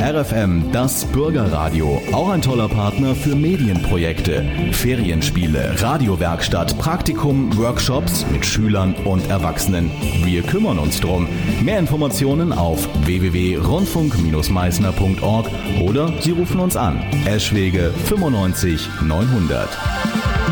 RFM, das Bürgerradio. Auch ein toller Partner für Medienprojekte, Ferienspiele, Radiowerkstatt, Praktikum, Workshops mit Schülern und Erwachsenen. Wir kümmern uns drum. Mehr Informationen auf www.rundfunk-meißner.org oder Sie rufen uns an. Eschwege 95 900.